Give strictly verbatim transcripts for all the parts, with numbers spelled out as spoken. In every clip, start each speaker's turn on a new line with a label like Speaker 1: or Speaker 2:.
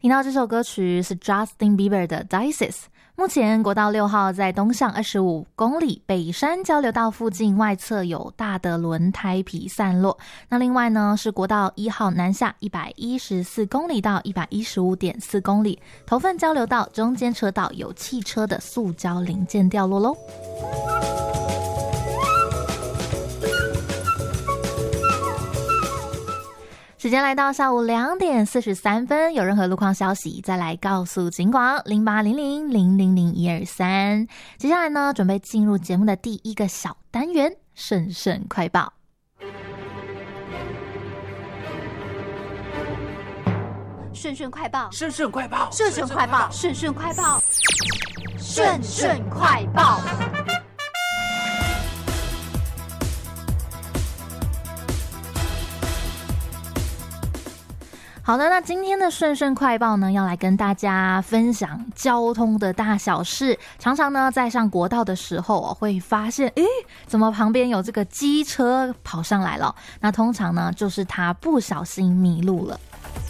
Speaker 1: 听到这首歌曲是 Justin Bieber 的 Dices。 目前国道六号在东向二十五公里，北山交流道附近外侧有大的轮胎皮散落。那另外呢是国道一号南下一百一十四公里到一百一十五点四公里，头份交流道中间车道有汽车的塑胶零件掉落咯。时间来到下午两点四十三分，有任何路况消息再来告诉警广零八零零零零零一二三。接下来呢，准备进入节目的第一个小单元——顺顺快报。
Speaker 2: 顺顺快报，
Speaker 3: 顺顺快报，
Speaker 2: 顺顺快报，顺顺快报，顺顺快报。
Speaker 1: 好的，那今天的顺顺快报呢，要来跟大家分享交通的大小事。常常呢，在上国道的时候、哦、会发现，诶，怎么旁边有这个机车跑上来了？那通常呢，就是他不小心迷路了。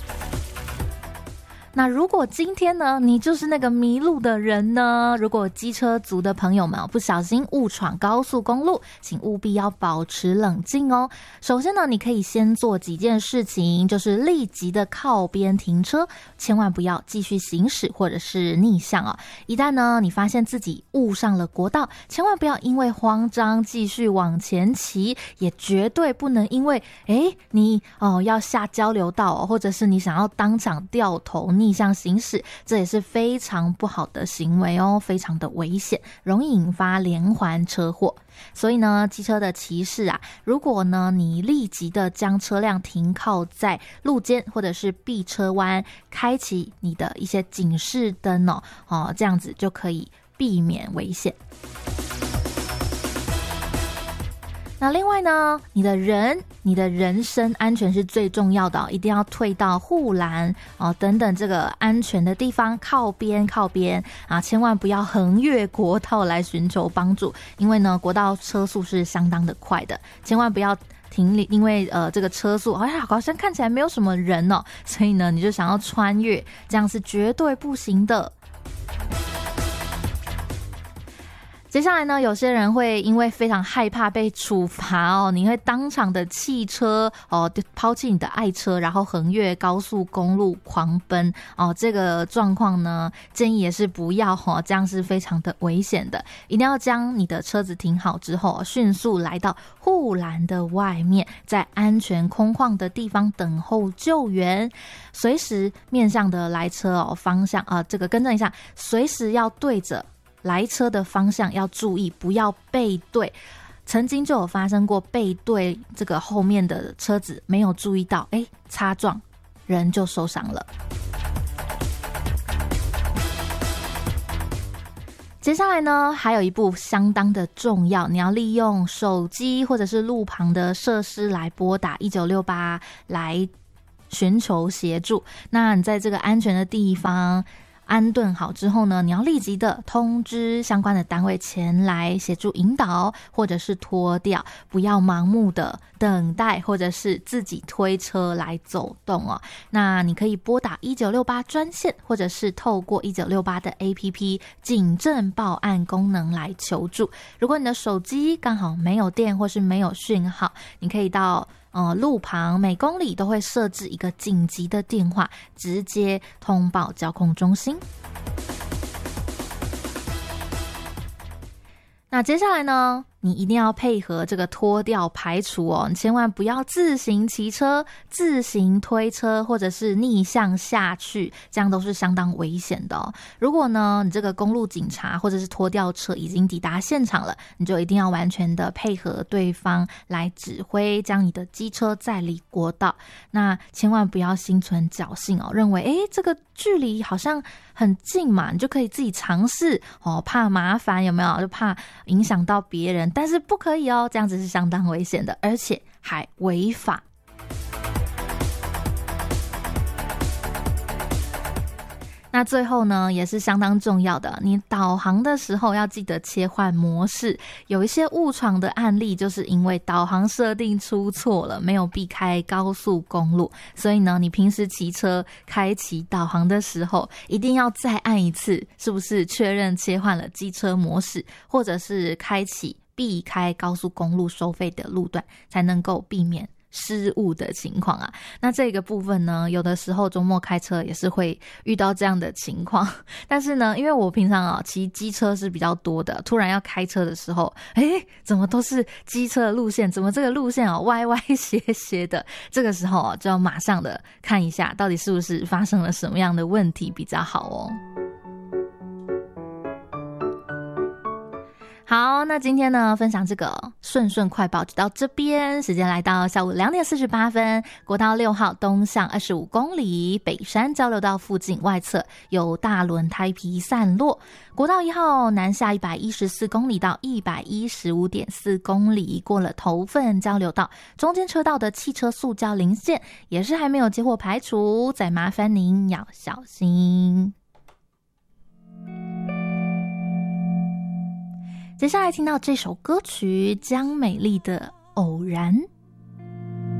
Speaker 1: 那如果今天呢，你就是那个迷路的人呢？如果机车族的朋友们不小心误闯高速公路，请务必要保持冷静哦。首先呢，你可以先做几件事情，就是立即的靠边停车，千万不要继续行驶或者是逆向哦。一旦呢，你发现自己误上了国道，千万不要因为慌张继续往前骑，也绝对不能因为诶你哦要下交流道、哦、或者是你想要当场掉头逆向行驶，这也是非常不好的行为哦，非常的危险，容易引发连环车祸。所以呢，机车的骑士啊，如果呢你立即的将车辆停靠在路肩或者是避车弯，开启你的一些警示灯哦，哦这样子就可以避免危险。那另外呢，你的人你的人身安全是最重要的、哦、一定要退到护栏、哦、等等这个安全的地方，靠边靠边啊，千万不要横越国道来寻求帮助，因为呢国道车速是相当的快的，千万不要停，因为呃这个车速哎呀好像看起来没有什么人哦，所以呢你就想要穿越，这样是绝对不行的。接下来呢，有些人会因为非常害怕被处罚哦，你会当场的弃车哦，抛弃你的爱车，然后横越高速公路狂奔哦，这个状况呢，建议也是不要哦，这样是非常的危险的。一定要将你的车子停好之后，迅速来到护栏的外面，在安全空旷的地方等候救援。随时面向的来车哦，方向啊、呃，这个更正一下，随时要对着来车的方向要注意，不要背对。曾经就有发生过背对这个后面的车子，没有注意到，哎，擦撞，人就受伤了。接下来呢，还有一步相当的重要，你要利用手机或者是路旁的设施来拨打一九六八来寻求协助。那你在这个安全的地方安顿好之后呢，你要立即的通知相关的单位前来协助引导或者是拖掉，不要盲目的等待或者是自己推车来走动哦。那你可以拨打一九六八专线，或者是透过一九六八的 A P P 警政报案功能来求助。如果你的手机刚好没有电或是没有讯号，你可以到呃，路旁每公里都会设置一个紧急的电话，直接通报交控中心。那接下来呢，你一定要配合这个拖吊排除哦，你千万不要自行骑车、自行推车或者是逆向下去，这样都是相当危险的哦。如果呢，你这个公路警察或者是拖吊车已经抵达现场了，你就一定要完全的配合对方来指挥，将你的机车载离国道。那千万不要心存侥幸哦，认为诶这个距离好像很近嘛，你就可以自己尝试哦，怕麻烦有没有？就怕影响到别人。但是不可以哦，这样子是相当危险的，而且还违法。 那最后呢，也是相当重要的，你导航的时候要记得切换模式。有一些误闯的案例，就是因为导航设定出错了，没有避开高速公路，所以呢，你平时骑车开启导航的时候，一定要再按一次，是不是确认切换了机车模式，或者是开启避开高速公路收费的路段，才能够避免失误的情况啊。那这个部分呢，有的时候周末开车也是会遇到这样的情况，但是呢，因为我平常啊骑机车是比较多的，突然要开车的时候，诶，怎么都是机车的路线，怎么这个路线啊歪歪斜斜的，这个时候啊就要马上的看一下到底是不是发生了什么样的问题比较好哦。好，那今天呢，分享这个顺顺快报就到这边，时间来到下午两点四十八分，国道六号东向二十五公里，北山交流道附近外侧有大轮胎皮散落，国道一号南下一百一十四公里到一百一十五点四公里，过了头份交流道，中间车道的汽车塑胶零件也是还没有接获排除，再麻烦您要小心。接下来听到这首歌曲江美丽的《偶然》。